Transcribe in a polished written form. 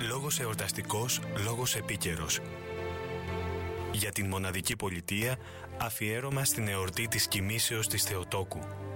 Λόγος εορταστικός, λόγος επίκαιρος. Για την μοναδική πολιτεία, αφιέρωμα στην εορτή της κοιμήσεως της Θεοτόκου.